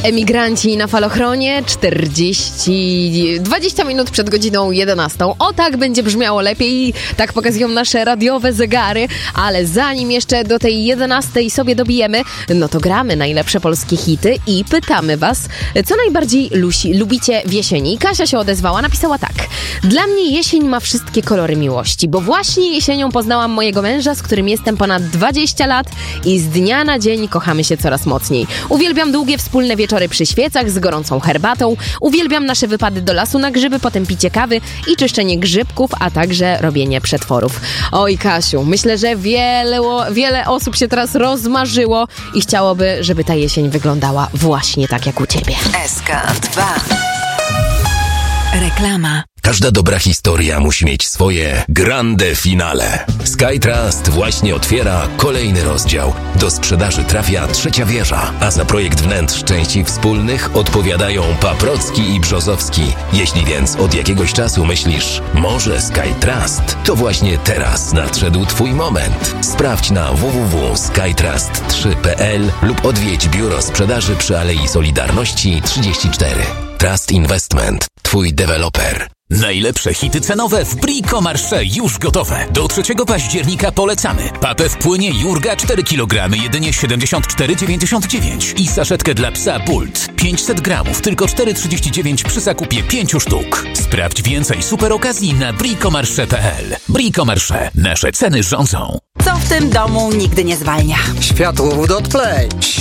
Emigranci na Falochronie, 20 minut przed godziną 11. O tak będzie brzmiało lepiej, tak pokazują nasze radiowe zegary, ale zanim jeszcze do tej 11 sobie dobijemy, no to gramy najlepsze polskie hity i pytamy was, co najbardziej lubicie w jesieni. Kasia się odezwała, napisała tak: dla mnie jesień ma wszystkie kolory miłości, bo właśnie jesienią poznałam mojego męża, z którym jestem ponad 20 lat i z dnia na dzień kochamy się coraz mocniej. Uwielbiam długie wspólne wieczory przy świecach z gorącą herbatą, uwielbiam nasze wypady do lasu na grzyby, potem picie kawy i czyszczenie grzybków, a także robienie przetworów. Oj Kasiu, myślę, że wiele osób się teraz rozmarzyło i chciałoby, żeby ta jesień wyglądała właśnie tak jak u ciebie. SK2. Reklama. Każda dobra historia musi mieć swoje grande finale. SkyTrust właśnie otwiera kolejny rozdział. Do sprzedaży trafia trzecia wieża, a za projekt wnętrz części wspólnych odpowiadają Paprocki i Brzozowski. Jeśli więc od jakiegoś czasu myślisz, może SkyTrust, to właśnie teraz nadszedł twój moment. Sprawdź na www.skytrust3.pl lub odwiedź biuro sprzedaży przy Alei Solidarności 34. Trust Investment. Twój deweloper. Najlepsze hity cenowe w Bricomarché już gotowe. Do 3 października polecamy. Papę w płynie Jurga 4 kg, jedynie 74,99 i saszetkę dla psa Bult 500 gramów, tylko 4,39 przy zakupie 5 sztuk. Sprawdź więcej super okazji na bricomarché.pl. Bricomarché. Nasze ceny rządzą. Co w tym domu nigdy nie zwalnia? Światłowód od Play.